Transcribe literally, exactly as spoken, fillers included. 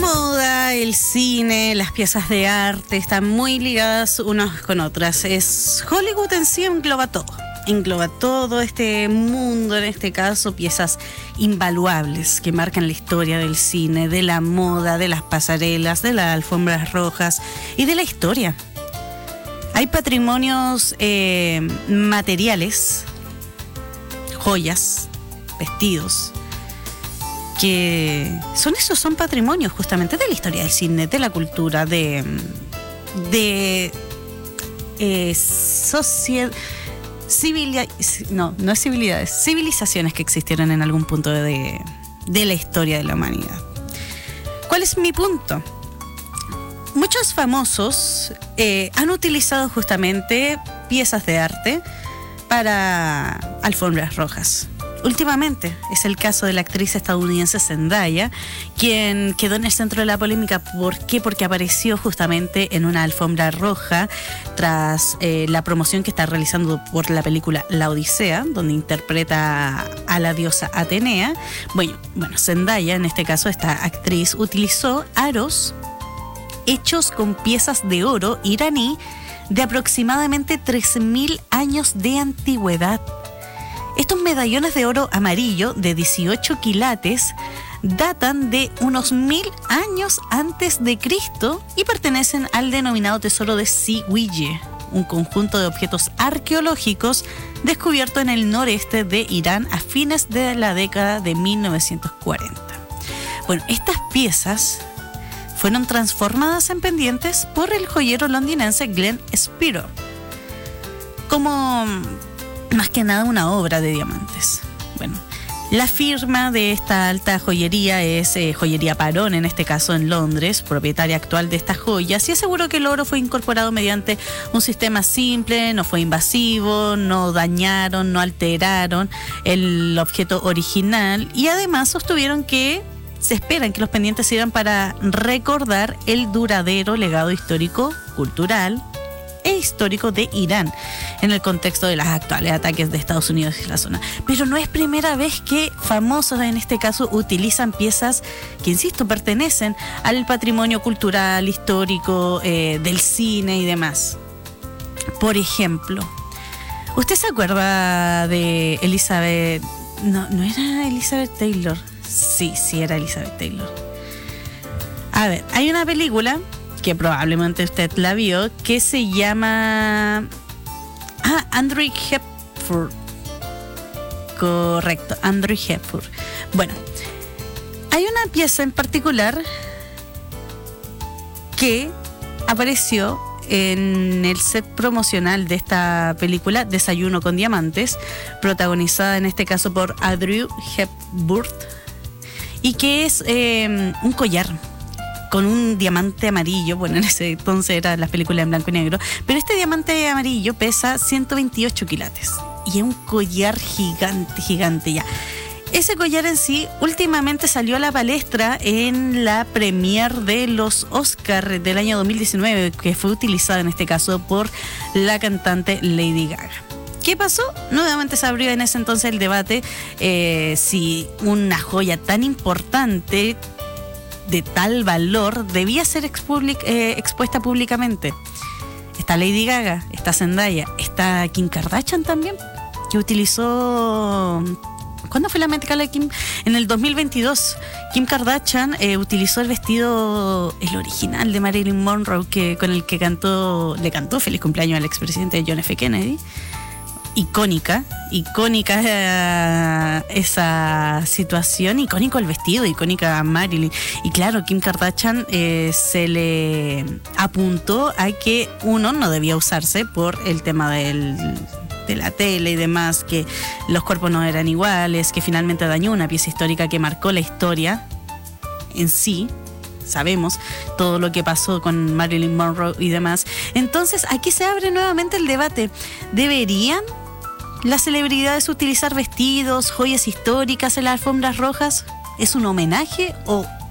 moda, el cine, las piezas de arte están muy ligadas unas con otras. Es Hollywood en sí engloba todo. Engloba todo este mundo, en este caso, piezas invaluables que marcan la historia del cine, de la moda, de las pasarelas, de las alfombras rojas y de la historia. Hay patrimonios eh, materiales, joyas, vestidos, que son esos, son patrimonios justamente de la historia del cine, de la cultura, de, de eh, sociedad. Civili- no, no es civilidades, civilizaciones que existieron en algún punto de, de la historia de la humanidad. ¿Cuál es mi punto? Muchos famosos eh, han utilizado justamente piezas de arte para alfombras rojas. Últimamente es el caso de la actriz estadounidense Zendaya, quien quedó en el centro de la polémica. ¿Por qué? Porque apareció justamente en una alfombra roja tras eh, la promoción que está realizando por la película La Odisea, donde interpreta a la diosa Atenea. Bueno, bueno, Zendaya, en este caso esta actriz, utilizó aros hechos con piezas de oro iraní de aproximadamente tres mil años de antigüedad. Estos medallones de oro amarillo de dieciocho quilates datan de unos mil años antes de Cristo y pertenecen al denominado tesoro de Siwije, un conjunto de objetos arqueológicos descubierto en el noreste de Irán a fines de la década de mil novecientos cuarenta. Bueno, estas piezas fueron transformadas en pendientes por el joyero londinense Glen Spiro, como más que nada una obra de diamantes. Bueno, la firma de esta alta joyería es eh, Joyería Parón, en este caso en Londres, propietaria actual de estas joyas, y aseguró que el oro fue incorporado mediante un sistema simple, no fue invasivo, no dañaron, no alteraron el objeto original, y además sostuvieron que se esperan que los pendientes sirvan para recordar el duradero legado histórico, cultural e histórico de Irán en el contexto de los actuales ataques de Estados Unidos y la zona. Pero no es primera vez que famosos, en este caso, utilizan piezas que, insisto, pertenecen al patrimonio cultural, histórico, eh, del cine y demás. Por ejemplo, ¿usted se acuerda de Elizabeth? No, no era Elizabeth Taylor. Sí, sí era Elizabeth Taylor. A ver, hay una película que probablemente usted la vio, que se llama ah, Audrey Hepburn. Correcto, Audrey Hepburn. Bueno, hay una pieza en particular que apareció en el set promocional de esta película, Desayuno con Diamantes, protagonizada en este caso por Audrey Hepburn, y que es eh, un collar con un diamante amarillo. Bueno, en ese entonces eran las películas en blanco y negro, pero este diamante amarillo pesa ciento veintiocho quilates y es un collar gigante, gigante ya. Ese collar en sí últimamente salió a la palestra en la premiere de los Oscar del año dos mil diecinueve, que fue utilizado en este caso por la cantante Lady Gaga. ¿Qué pasó? Nuevamente se abrió en ese entonces el debate eh, si una joya tan importante, de tal valor, debía ser expublic, eh, expuesta públicamente. Está Lady Gaga, está Zendaya, está Kim Kardashian también, que utilizó... ¿Cuándo fue la Met Gala de Kim? En el dos mil veintidós. Kim Kardashian eh, utilizó el vestido, el original de Marilyn Monroe, que, con el que cantó, le cantó feliz cumpleaños al expresidente John F. Kennedy. Icónica, icónica eh, esa situación, icónico el vestido, icónica Marilyn. Y claro, Kim Kardashian eh, se le apuntó a que uno no debía usarse por el tema del, de la tele y demás, que los cuerpos no eran iguales, que finalmente dañó una pieza histórica que marcó la historia en sí. Sabemos todo lo que pasó con Marilyn Monroe y demás. Entonces aquí se abre nuevamente el debate. ¿Deberían las celebridades utilizar vestidos, joyas históricas en las alfombras rojas? ¿Es un homenaje o